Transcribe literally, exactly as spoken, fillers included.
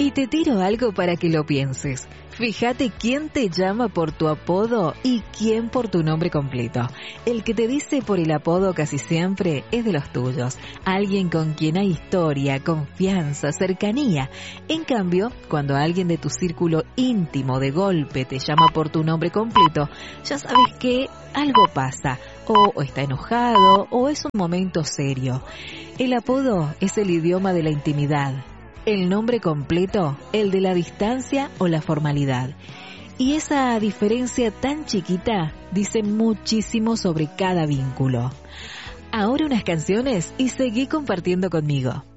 Y te tiro algo para que lo pienses. Fíjate quién te llama por tu apodo y quién por tu nombre completo. El que te dice por el apodo casi siempre es de los tuyos. Alguien con quien hay historia, confianza, cercanía. En cambio, cuando alguien de tu círculo íntimo de golpe te llama por tu nombre completo, ya sabes que algo pasa. O, o está enojado o es un momento serio. El apodo es el idioma de la intimidad. El nombre completo, el de la distancia o la formalidad. Y esa diferencia tan chiquita dice muchísimo sobre cada vínculo. Ahora unas canciones y seguí compartiendo conmigo.